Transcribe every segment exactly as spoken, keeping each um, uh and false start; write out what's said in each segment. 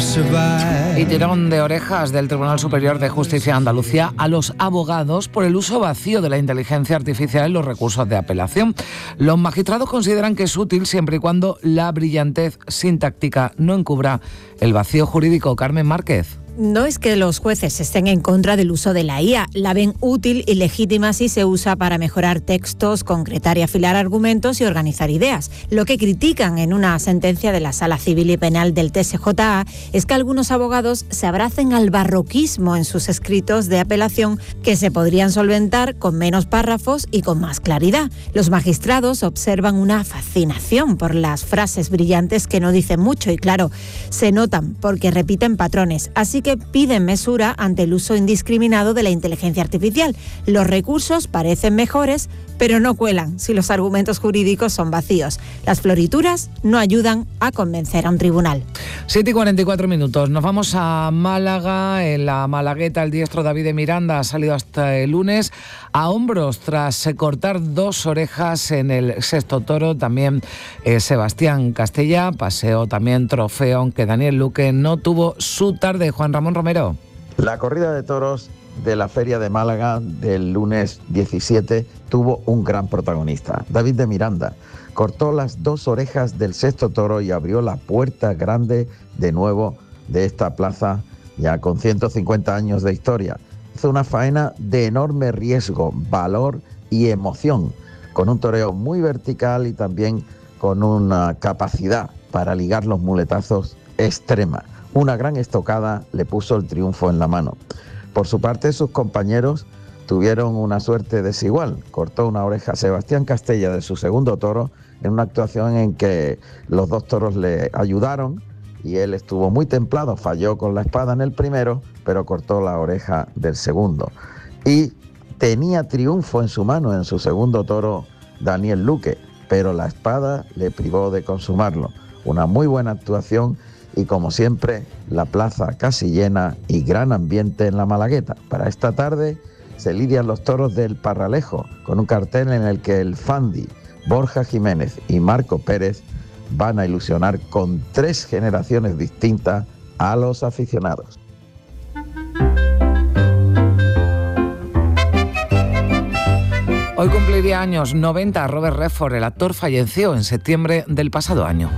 Y tirón de orejas del Tribunal Superior de Justicia de Andalucía a los abogados por el uso vacío de la inteligencia artificial en los recursos de apelación. Los magistrados consideran que es útil siempre y cuando la brillantez sintáctica no encubra el vacío jurídico. Carmen Márquez. No es que los jueces estén en contra del uso de la I A, la ven útil y legítima si se usa para mejorar textos, concretar y afilar argumentos y organizar ideas. Lo que critican en una sentencia de la Sala Civil y Penal del T S J A es que algunos abogados se abracen al barroquismo en sus escritos de apelación que se podrían solventar con menos párrafos y con más claridad. Los magistrados observan una fascinación por las frases brillantes que no dicen mucho y, claro, se notan porque repiten patrones, así que piden mesura ante el uso indiscriminado de la inteligencia artificial. Los recursos parecen mejores, pero no cuelan si los argumentos jurídicos son vacíos. Las florituras no ayudan a convencer a un tribunal. siete y cuarenta y cuatro minutos. Nos vamos a Málaga. En la Malagueta, el diestro David de Miranda ha salido hasta el lunes a hombros tras cortar dos orejas en el sexto toro. También eh, Sebastián Castella paseó también trofeo, aunque Daniel Luque no tuvo su tarde. Juan Ramón Romero. La corrida de toros de la Feria de Málaga del lunes diecisiete tuvo un gran protagonista. David de Miranda cortó las dos orejas del sexto toro y abrió la puerta grande de nuevo de esta plaza ya con ciento cincuenta años de historia. Hizo una faena de enorme riesgo, valor y emoción, con un toreo muy vertical y también con una capacidad para ligar los muletazos extrema. Una gran estocada le puso el triunfo en la mano. Por su parte, sus compañeros tuvieron una suerte desigual. Cortó una oreja Sebastián Castella de su segundo toro en una actuación en que los dos toros le ayudaron y él estuvo muy templado, falló con la espada en el primero, pero cortó la oreja del segundo. Y tenía triunfo en su mano en su segundo toro Daniel Luque, pero la espada le privó de consumarlo. Una muy buena actuación. Y como siempre, la plaza casi llena y gran ambiente en la Malagueta. Para esta tarde se lidian los toros del Parralejo, con un cartel en el que el Fandi, Borja Jiménez y Marco Pérez van a ilusionar con tres generaciones distintas a los aficionados. Hoy cumpliría años noventa Robert Redford. El actor falleció en septiembre del pasado año.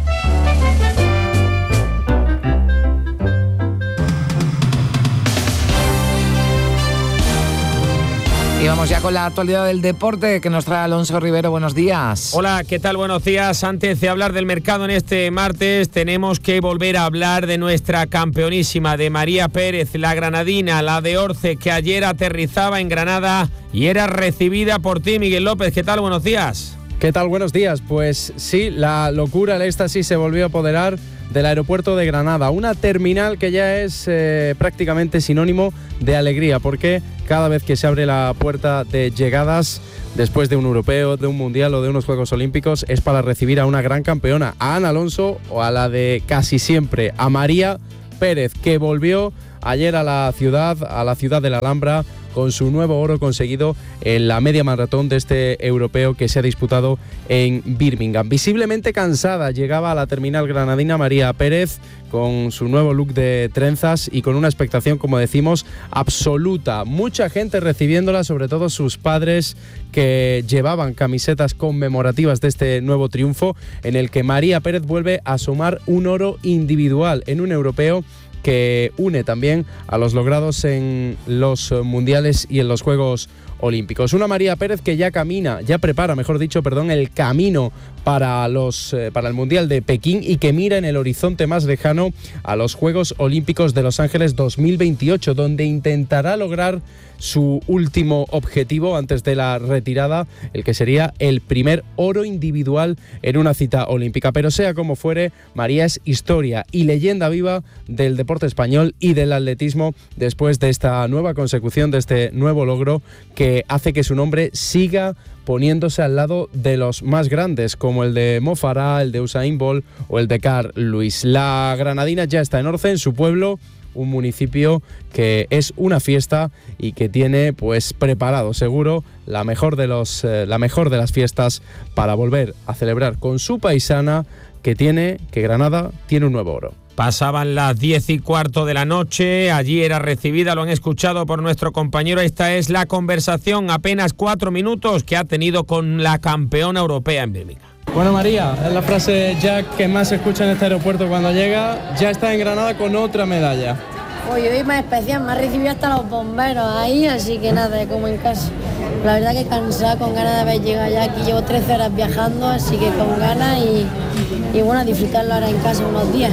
Y vamos ya con la actualidad del deporte que nos trae Alonso Rivero. Buenos días. Hola, ¿qué tal? Buenos días. Antes de hablar del mercado en este martes, tenemos que volver a hablar de nuestra campeonísima, de María Pérez, la granadina, la de Orce, que ayer aterrizaba en Granada y era recibida por ti, Miguel López. ¿Qué tal? Buenos días. ¿Qué tal? Buenos días. Pues sí, la locura, el éxtasis se volvió a apoderar del aeropuerto de Granada, una terminal que ya es eh, prácticamente sinónimo de alegría, porque cada vez que se abre la puerta de llegadas después de un europeo, de un mundial o de unos Juegos Olímpicos, es para recibir a una gran campeona, a Ana Alonso o a la de casi siempre, a María Pérez, que volvió ayer a la ciudad, a la ciudad de la Alhambra, con su nuevo oro conseguido en la media maratón de este europeo que se ha disputado en Birmingham. Visiblemente cansada llegaba a la terminal granadina María Pérez con su nuevo look de trenzas y con una expectación, como decimos, absoluta. Mucha gente recibiéndola, sobre todo sus padres, que llevaban camisetas conmemorativas de este nuevo triunfo en el que María Pérez vuelve a sumar un oro individual en un europeo que une también a los logrados en los mundiales y en los Juegos Olímpicos. Una María Pérez que ya camina, ya prepara, mejor dicho, perdón, el camino para los eh, para el Mundial de Pekín y que mira en el horizonte más lejano a los Juegos Olímpicos de Los Ángeles dos mil veintiocho, donde intentará lograr su último objetivo antes de la retirada, el que sería el primer oro individual en una cita olímpica. Pero sea como fuere, María es historia y leyenda viva del deporte español y del atletismo después de esta nueva consecución, de este nuevo logro que hace que su nombre siga poniéndose al lado de los más grandes, como el de Mo Farah, el de Usain Bolt o el de Carl Lewis. La granadina ya está en Orce, en su pueblo, un municipio que es una fiesta y que tiene pues preparado seguro la mejor de los eh, la mejor de las fiestas para volver a celebrar con su paisana, que tiene que Granada tiene un nuevo oro. Pasaban las diez y cuarto de la noche, allí era recibida, lo han escuchado por nuestro compañero, esta es la conversación, apenas cuatro minutos, que ha tenido con la campeona europea en Birmingham. Bueno, María, es la frase ya que más se escucha en este aeropuerto cuando llega, ya está en Granada con otra medalla. Hoy, hoy más especial, me ha recibido hasta los bomberos ahí, así que nada, como en casa. La verdad que cansada, con ganas de haber llegado ya aquí, llevo trece horas viajando, así que con ganas y, y bueno, disfrutarlo ahora en casa unos días.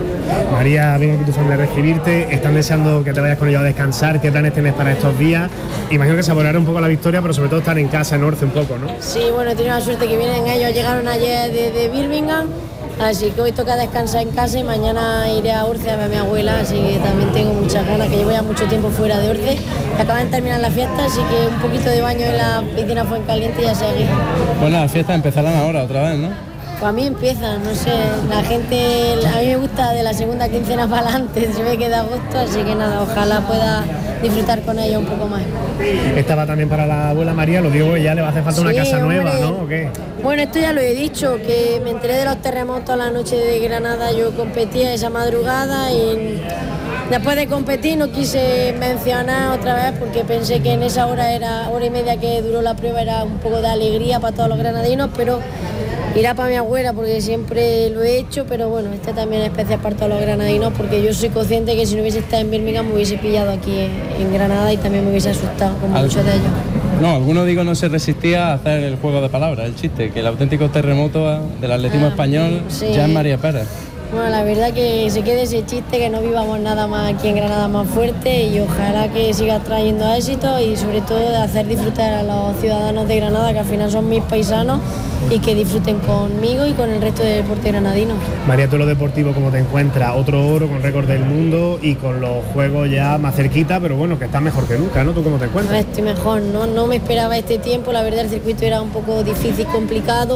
María, vengo aquí tu familia a recibirte, están deseando que te vayas con ellos a descansar. ¿Qué planes tienes para estos días? Imagino que saborear un poco la victoria, pero sobre todo estar en casa, en Orce un poco, ¿no? Sí, bueno, he tenido la suerte que vienen ellos, llegaron ayer de, de Birmingham, así que hoy toca descansar en casa y mañana iré a Orce a ver a mi abuela, así que también tengo muchas ganas, que llevo ya mucho tiempo fuera de Orce, y acaban de terminar la fiesta, así que un poquito de baño en la piscina Fuencaliente y ya seguí. Bueno, las fiestas empezarán ahora otra vez, ¿no? Pues a mí empieza, no sé, la gente, a mí me gusta de la segunda quincena para adelante, se ve que da gusto, así que nada, ojalá pueda disfrutar con ella un poco más. Esta va también para la abuela María, lo digo, ya le va a hacer falta sí, una casa hombre, nueva, ¿no? ¿O qué? Bueno, esto ya lo he dicho, que me enteré de los terremotos la noche de Granada, yo competía esa madrugada y después de competir no quise mencionar otra vez porque pensé que en esa hora, era hora y media que duró la prueba, era un poco de alegría para todos los granadinos, pero irá para mi abuela porque siempre lo he hecho, pero bueno, este también es especial para todos los granadinos porque yo soy consciente que si no hubiese estado en Birmingham me hubiese pillado aquí en Granada y también me hubiese asustado como Al... muchos de ellos. No, alguno digo no se resistía a hacer el juego de palabras, el chiste, que el auténtico terremoto del atletismo ah, español sí. Ya es María Pérez. Bueno, la verdad que se quede ese chiste, que no vivamos nada más aquí en Granada más fuerte y ojalá que siga trayendo éxito y sobre todo de hacer disfrutar a los ciudadanos de Granada, que al final son mis paisanos, y que disfruten conmigo y con el resto del deporte granadino. María, tú en lo deportivo, ¿cómo te encuentras? Otro oro con récord del mundo y con los juegos ya más cerquita, pero bueno, que estás mejor que nunca, ¿no? ¿Tú cómo te encuentras? Estoy mejor, ¿no? No me esperaba este tiempo, la verdad el circuito era un poco difícil, complicado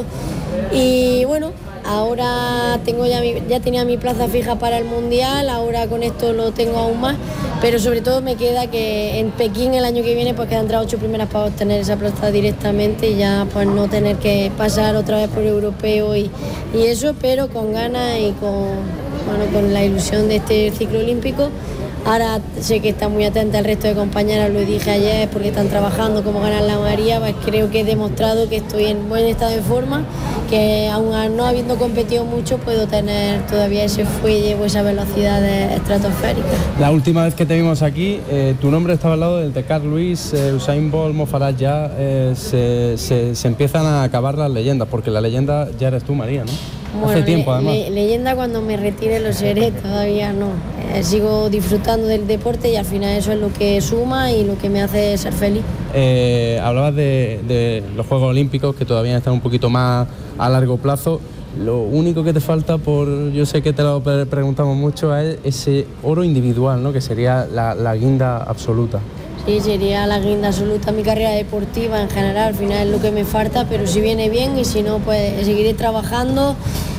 y bueno, ahora tengo ya, mi, ya tenía mi plaza fija para el Mundial, ahora con esto lo tengo aún más, pero sobre todo me queda que en Pekín el año que viene pues quedan entre ocho primeras para obtener esa plaza directamente y ya pues no tener que pasar otra vez por europeo y, y eso, pero con ganas y con, bueno, con la ilusión de este ciclo olímpico. Ahora sé que está muy atenta el resto de compañeras, lo dije ayer, porque están trabajando como ganar la María, pues creo que he demostrado que estoy en buen estado de forma, que aún no habiendo competido mucho puedo tener todavía ese fuelle o esa velocidad estratosférica. La última vez que te vimos aquí, eh, tu nombre estaba al lado del de Carl Lewis, eh, Usain Bolt, Mo Farah, ya eh, se, se, se empiezan a acabar las leyendas, porque la leyenda ya eres tú, María, ¿no? Bueno, hace tiempo, además. Le, leyenda cuando me retire lo seré, todavía no. Eh, sigo disfrutando del deporte y al final eso es lo que suma y lo que me hace ser feliz. Eh, hablabas de, de los Juegos Olímpicos, que todavía están un poquito más a largo plazo. Lo único que te falta, por yo sé que te lo preguntamos mucho, es ese oro individual, ¿no? Que sería la, la guinda absoluta. Sí, sería la guinda absoluta mi carrera deportiva en general, al final es lo que me falta, pero si viene bien y si no, pues seguiré trabajando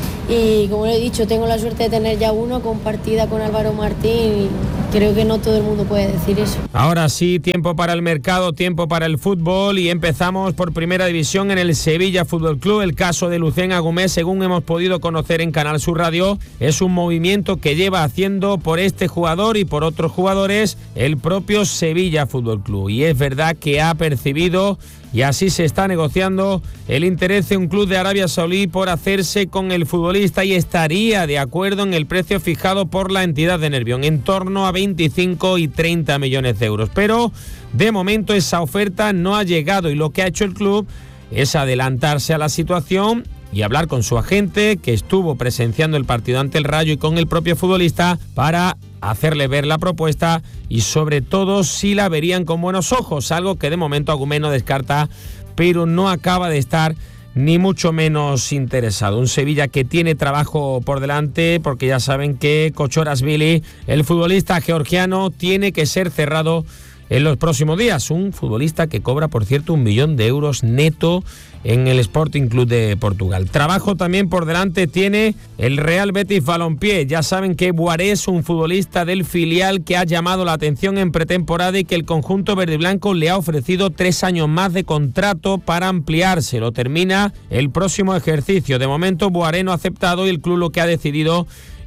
y como le he dicho, tengo la suerte de tener ya uno compartida con Álvaro Martín y creo que no todo el mundo puede decir eso. Ahora sí, tiempo para el mercado, tiempo para el fútbol y empezamos por Primera División en el Sevilla Fútbol Club. El caso de Lucien Agumé, según hemos podido conocer en Canal Sur Radio, es un movimiento que lleva haciendo por este jugador y por otros jugadores el propio Sevilla Fútbol Club. Y es verdad que ha percibido, y así se está negociando, el interés de un club de Arabia Saudí por hacerse con el futbolista y estaría de acuerdo en el precio fijado por la entidad de Nervión, en torno a veinticinco y treinta millones de euros. Pero de momento esa oferta no ha llegado y lo que ha hecho el club es adelantarse a la situación y hablar con su agente, que estuvo presenciando el partido ante el Rayo, y con el propio futbolista para hacerle ver la propuesta y sobre todo si la verían con buenos ojos, algo que de momento Agumé no descarta, pero no acaba de estar ni mucho menos interesado. Un Sevilla que tiene trabajo por delante porque ya saben que Kochorashvili, el futbolista georgiano, tiene que ser cerrado en los próximos días. Un futbolista que cobra, por cierto, un millón de euros neto en el Sporting Club de Portugal. Trabajo también por delante tiene el Real Betis Balompié. Ya saben que Boiré es un futbolista del filial que ha llamado la atención en pretemporada y que el conjunto verde y blanco le ha ofrecido tres años más de contrato para ampliarse. Lo termina el próximo ejercicio. De momento Boiré no ha aceptado y el club lo que ha decidido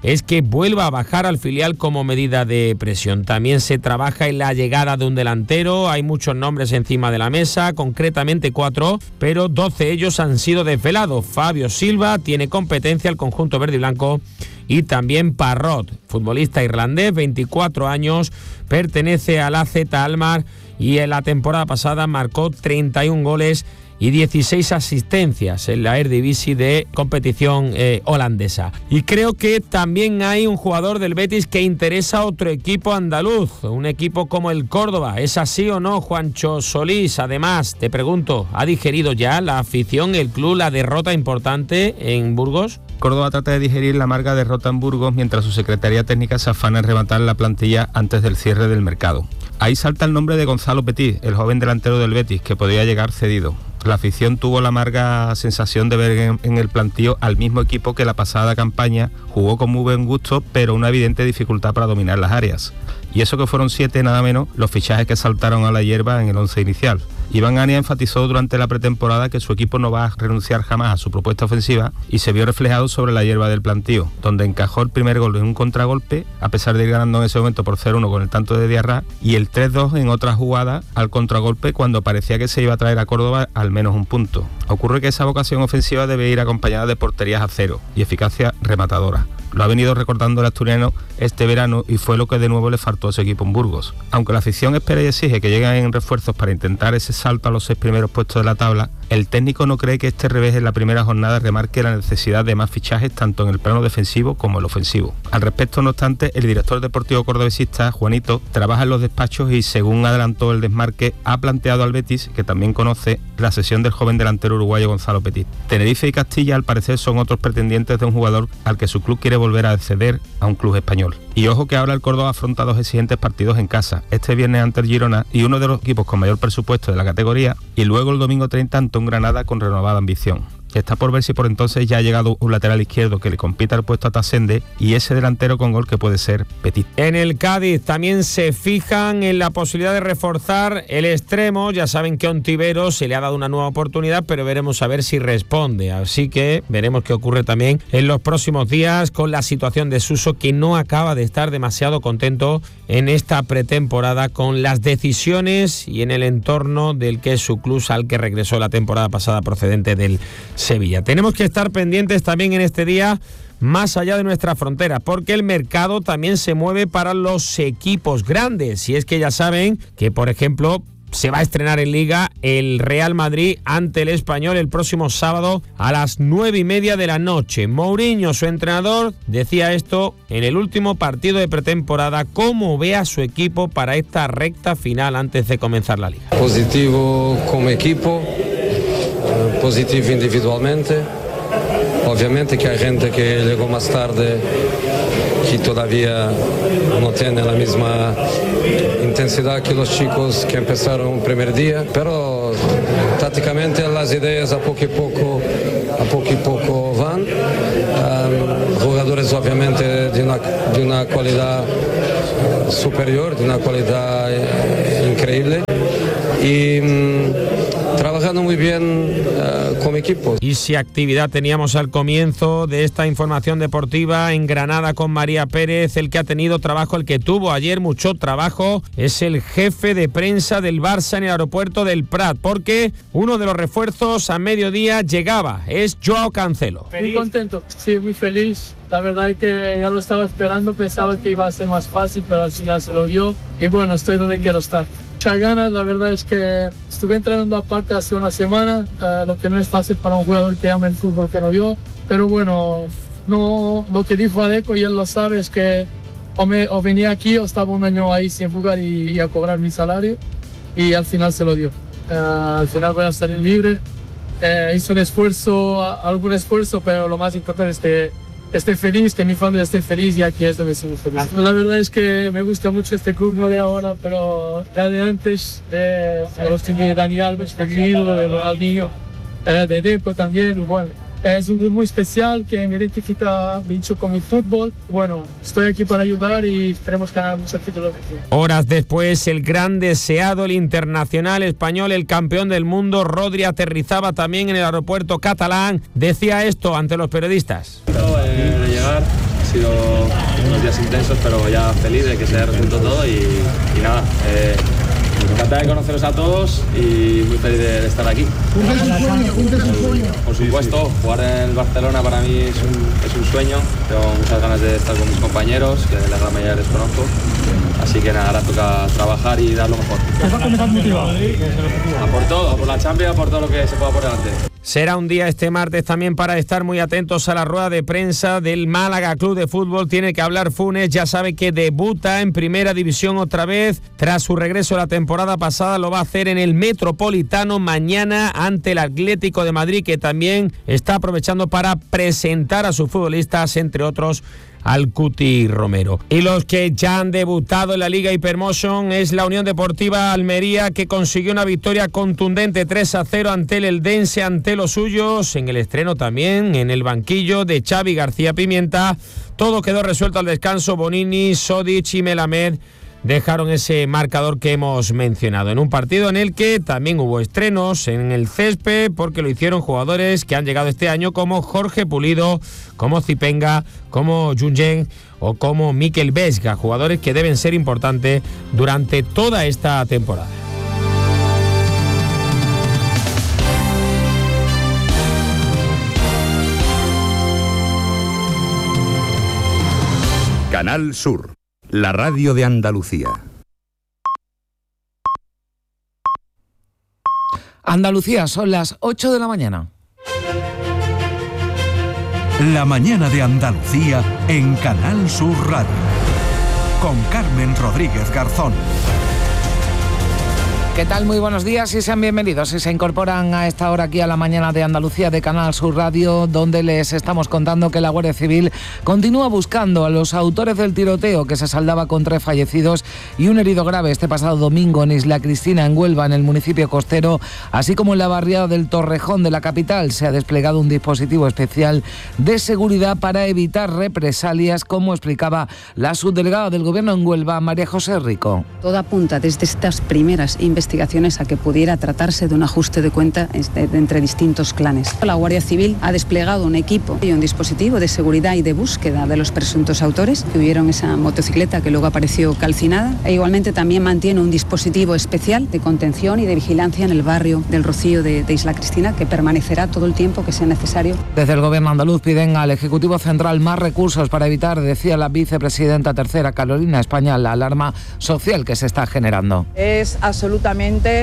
es que vuelva a bajar al filial como medida de presión. También se trabaja en la llegada de un delantero, hay muchos nombres encima de la mesa, concretamente cuatro, pero doce de ellos han sido desvelados. Fabio Silva tiene competencia al conjunto verde y blanco y también Parrot, futbolista irlandés, veinticuatro años, pertenece al A Z Alkmaar y en la temporada pasada marcó treinta y un goles y dieciséis asistencias en la Eredivisie de competición eh, holandesa. Y creo que también hay un jugador del Betis que interesa a otro equipo andaluz, un equipo como el Córdoba. ¿Es así o no, Juancho Solís? Además, te pregunto, ¿ha digerido ya la afición, el club, la derrota importante en Burgos? Córdoba trata de digerir la amarga derrota en Burgos mientras su secretaría técnica se afana en rematar la plantilla antes del cierre del mercado. Ahí salta el nombre de Gonzalo Petit, el joven delantero del Betis, que podría llegar cedido. La afición tuvo la amarga sensación de ver en, en el plantío al mismo equipo que la pasada campaña jugó con muy buen gusto, pero una evidente dificultad para dominar las áreas. Y eso que fueron siete, nada menos, los fichajes que saltaron a la hierba en el once inicial. Iván Ania enfatizó durante la pretemporada que su equipo no va a renunciar jamás a su propuesta ofensiva y se vio reflejado sobre la hierba del plantío, donde encajó el primer gol en un contragolpe, a pesar de ir ganando en ese momento por cero uno con el tanto de Diarra, y el tres dos en otra jugada al contragolpe cuando parecía que se iba a traer a Córdoba al menos un punto. Ocurre que esa vocación ofensiva debe ir acompañada de porterías a cero y eficacia rematadora. Lo ha venido recordando el asturiano este verano y fue lo que de nuevo le faltó a su equipo en Burgos. Aunque la afición espera y exige que lleguen en refuerzos para intentar ese salto a los seis primeros puestos de la tabla, el técnico no cree que este revés en la primera jornada remarque la necesidad de más fichajes tanto en el plano defensivo como el ofensivo. Al respecto, no obstante, el director deportivo cordobesista, Juanito, trabaja en los despachos y, según adelantó el Desmarque, ha planteado al Betis, que también conoce, la cesión del joven delantero uruguayo Gonzalo Petit. Tenerife y Castilla, al parecer, son otros pretendientes de un jugador al que su club quiere volver a acceder a un club español. Y ojo que ahora el Córdoba afronta dos exigentes partidos en casa, este viernes ante el Girona y uno de los equipos con mayor presupuesto de la categoría, y luego el domingo treinta ante un Granada con renovada ambición. Está por ver si por entonces ya ha llegado un lateral izquierdo que le compita el puesto a Tasende y ese delantero con gol que puede ser Petit. En el Cádiz también se fijan en la posibilidad de reforzar el extremo. Ya saben que a Ontiveros se le ha dado una nueva oportunidad, pero veremos a ver si responde. Así que veremos qué ocurre también en los próximos días con la situación de Suso, que no acaba de estar demasiado contento en esta pretemporada con las decisiones y en el entorno del que es su club al que regresó la temporada pasada procedente del Sevilla. Tenemos que estar pendientes también en este día más allá de nuestra frontera, porque el mercado también se mueve para los equipos grandes. Y es que ya saben que, por ejemplo, se va a estrenar en Liga el Real Madrid ante el Español el próximo sábado a las nueve y media de la noche. Mourinho, su entrenador, decía esto en el último partido de pretemporada, cómo ve a su equipo para esta recta final antes de comenzar la Liga. Positivo como equipo, positivo individualmente. Obviamente que hay gente que llegó más tarde que todavía no tiene la misma intensidad que los chicos que empezaron el primer día, pero tácticamente las ideas a poco y poco, a poco y poco van. Um, jugadores obviamente de una, de una calidad superior, de una calidad increíble y um, trabajando muy bien uh, como equipo. Y si actividad teníamos al comienzo de esta información deportiva en Granada con María Pérez, el que ha tenido trabajo, el que tuvo ayer mucho trabajo, es el jefe de prensa del Barça en el aeropuerto del Prat, porque uno de los refuerzos a mediodía llegaba, es Joao Cancelo. Muy contento, sí, muy feliz. La verdad es que ya lo estaba esperando, pensaba que iba a ser más fácil, pero al final se lo dio y bueno, estoy donde quiero estar. Muchas ganas, la verdad es que estuve entrenando aparte hace una semana, uh, lo que no es fácil para un jugador que ama el fútbol que no vio, pero bueno, no, lo que dijo Adeco y él lo sabe es que o, me, o venía aquí o estaba un año ahí sin jugar y, y a cobrar mi salario y al final se lo dio. Uh, al final voy a salir libre, uh, hice un esfuerzo, algún esfuerzo, pero lo más importante es que esté feliz, que mi familia esté feliz y aquí es donde soy feliz. La verdad es que me gusta mucho este club, no de ahora, pero ya de antes, de los de Dani Alves, de Guido, de Ronaldinho, de Deco también. Bueno, es un club muy especial que me identifica mucho con mi fútbol. Bueno, estoy aquí para ayudar y esperemos ganar muchos títulos. Horas después, el gran deseado, el internacional español, el campeón del mundo, Rodri, aterrizaba también en el aeropuerto catalán. Decía esto ante los periodistas. De llegar, sido unos días intensos, pero ya feliz de que se haya resuelto todo y, y nada, eh, encantado de conoceros a todos y muy feliz de, de estar aquí. Por supuesto, jugar en el Barcelona para mí es un, es un sueño, tengo muchas ganas de estar con mis compañeros, que la gran mayoría les conozco, así que nada, ahora toca trabajar y dar lo mejor. A por todo, a por la Champions, a por todo lo que se pueda por delante. Será un día este martes también para estar muy atentos a la rueda de prensa del Málaga Club de Fútbol. Tiene que hablar Funes, ya sabe que debuta en Primera División otra vez. Tras su regreso la temporada pasada lo va a hacer en el Metropolitano mañana ante el Atlético de Madrid, que también está aprovechando para presentar a sus futbolistas, entre otros al Cuti Romero. Y los que ya han debutado en la Liga Hypermotion es la Unión Deportiva Almería, que consiguió una victoria contundente tres a cero ante el Eldense, ante los suyos, en el estreno también en el banquillo de Xavi García Pimienta. Todo quedó resuelto al descanso. Bonini, Sodic y Melamed dejaron ese marcador que hemos mencionado, en un partido en el que también hubo estrenos en el césped, porque lo hicieron jugadores que han llegado este año como Jorge Pulido, como Zipenga, como Junyen o como Mikel Vesga, jugadores que deben ser importantes durante toda esta temporada. Canal Sur, la radio de Andalucía. Andalucía, son las ocho de la mañana. La mañana de Andalucía en Canal Sur Radio. Con Carmen Rodríguez Garzón. ¿Qué tal? Muy buenos días y sean bienvenidos. Si se incorporan a esta hora aquí a la mañana de Andalucía de Canal Sur Radio, donde les estamos contando que la Guardia Civil continúa buscando a los autores del tiroteo que se saldaba con tres fallecidos y un herido grave este pasado domingo en Isla Cristina, en Huelva, en el municipio costero, así como en la barriada del Torrejón de la capital. Se ha desplegado un dispositivo especial de seguridad para evitar represalias, como explicaba la subdelegada del Gobierno en Huelva, María José Rico. Todo apunta desde estas primeras investigaciones investigaciones a que pudiera tratarse de un ajuste de cuenta entre distintos clanes. La Guardia Civil ha desplegado un equipo y un dispositivo de seguridad y de búsqueda de los presuntos autores que huyeron esa motocicleta que luego apareció calcinada, e igualmente también mantiene un dispositivo especial de contención y de vigilancia en el barrio del Rocío de, de Isla Cristina, que permanecerá todo el tiempo que sea necesario. Desde el Gobierno andaluz piden al Ejecutivo Central más recursos para evitar, decía la vicepresidenta tercera Carolina España, la alarma social que se está generando. Es absolutamente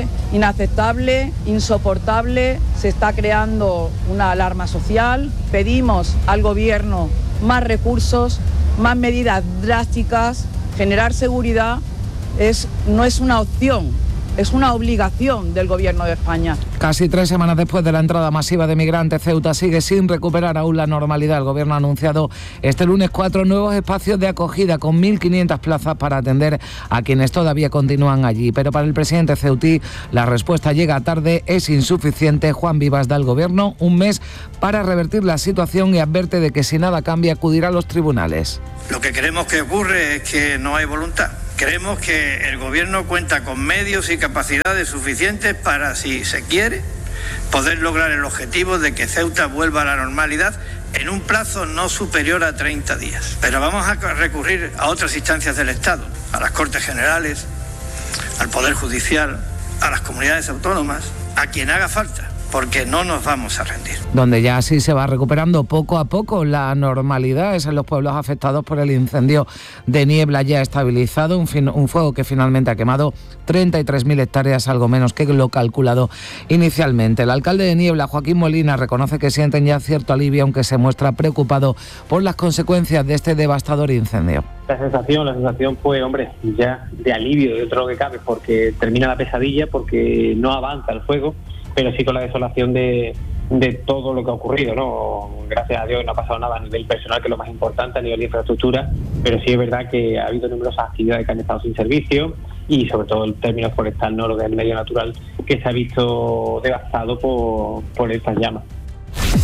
inaceptable, insoportable, se está creando una alarma social. Pedimos al Gobierno más recursos, más medidas drásticas. Generar seguridad es, no es una opción, es una obligación del Gobierno de España. Casi tres semanas después de la entrada masiva de migrantes, Ceuta sigue sin recuperar aún la normalidad. El Gobierno ha anunciado este lunes cuatro nuevos espacios de acogida con mil quinientas plazas para atender a quienes todavía continúan allí. Pero para el presidente ceutí la respuesta llega tarde, es insuficiente. Juan Vivas da al Gobierno un mes para revertir la situación y advierte de que si nada cambia acudirá a los tribunales. Lo que creemos que ocurre es que no hay voluntad. Creemos que el Gobierno cuenta con medios y capacidades suficientes para, si se quiere, poder lograr el objetivo de que Ceuta vuelva a la normalidad en un plazo no superior a treinta días. Pero vamos a recurrir a otras instancias del Estado, a las Cortes Generales, al Poder Judicial, a las comunidades autónomas, a quien haga falta, porque no nos vamos a rendir. Donde ya sí se va recuperando poco a poco la normalidad es en los pueblos afectados por el incendio de Niebla, ya estabilizado, un, fin, un fuego que finalmente ha quemado treinta y tres mil hectáreas, algo menos que lo calculado inicialmente. El alcalde de Niebla, Joaquín Molina, reconoce que sienten ya cierto alivio, aunque se muestra preocupado por las consecuencias de este devastador incendio. La sensación, la sensación fue, hombre, ya de alivio dentro de lo que cabe, porque termina la pesadilla, porque no avanza el fuego, pero sí con la desolación de, de todo lo que ha ocurrido, ¿no? Gracias a Dios no ha pasado nada a nivel personal, que es lo más importante, a nivel de infraestructura, pero sí es verdad que ha habido numerosas actividades que han estado sin servicio y sobre todo el término forestal, ¿no? Lo que es el medio natural, que se ha visto devastado por, por estas llamas.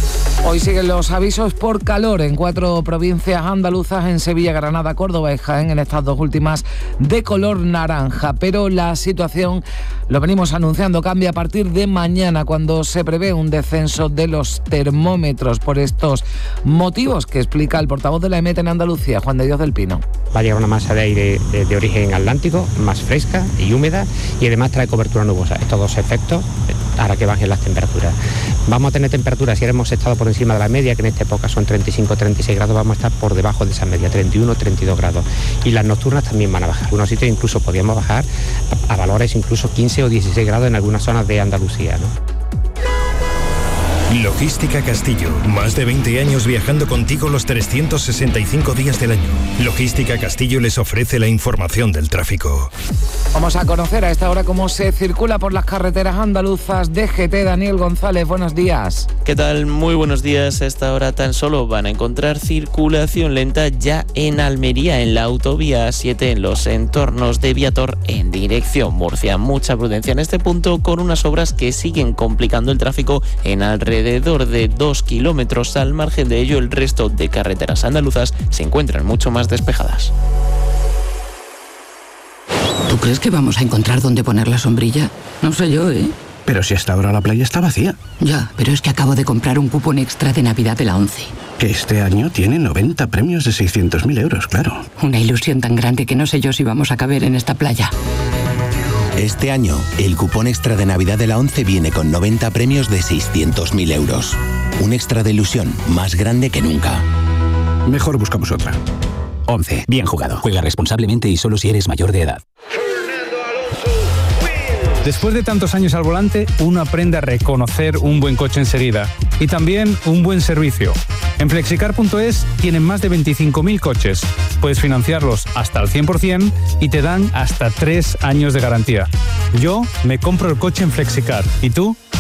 Hoy siguen los avisos por calor en cuatro provincias andaluzas, en Sevilla, Granada, Córdoba y Jaén, en estas dos últimas de color naranja. Pero la situación, lo venimos anunciando, cambia a partir de mañana, cuando se prevé un descenso de los termómetros por estos motivos que explica el portavoz de la EMET en Andalucía, Juan de Dios del Pino. Va a llegar una masa de aire de, de origen atlántico, más fresca y húmeda, y además trae cobertura nubosa. Estos dos efectos hará que bajen las temperaturas. Vamos a tener temperaturas, si hemos estado por encima de la media, que en esta época son treinta y cinco a treinta y seis grados, vamos a estar por debajo de esa media, treinta y uno a treinta y dos grados. Y las nocturnas también van a bajar. En algunos sitios incluso podríamos bajar a, a valores incluso quince o dieciséis grados en algunas zonas de Andalucía, ¿no? Logística Castillo, más de veinte años viajando contigo los trescientos sesenta y cinco días del año. Logística Castillo les ofrece la información del tráfico. Vamos a conocer a esta hora cómo se circula por las carreteras andaluzas. D G T, Daniel González, buenos días. ¿Qué tal? Muy buenos días. A esta hora tan solo van a encontrar circulación lenta ya en Almería, en la autovía A siete, en los entornos de Viator, en dirección Murcia. Mucha prudencia en este punto, con unas obras que siguen complicando el tráfico en alrededor de dos kilómetros. Al margen de ello, el resto de carreteras andaluzas se encuentran mucho más despejadas. ¿Tú crees que vamos a encontrar dónde poner la sombrilla? No sé yo, ¿eh? Pero si hasta ahora la playa está vacía. Ya, pero es que acabo de comprar un cupón extra de Navidad de la ONCE. Que este año tiene noventa premios de seiscientos mil euros, claro. Una ilusión tan grande que no sé yo si vamos a caber en esta playa. Este año, el cupón extra de Navidad de la ONCE viene con noventa premios de seiscientos mil euros. Un extra de ilusión más grande que nunca. Mejor buscamos otra. ONCE. Bien jugado. Juega responsablemente y solo si eres mayor de edad. Después de tantos años al volante, uno aprende a reconocer un buen coche enseguida y también un buen servicio. En flexicar punto es tienen más de veinticinco mil coches. Puedes financiarlos hasta el cien por ciento y te dan hasta tres años de garantía. Yo me compro el coche en Flexicar. ¿Y tú?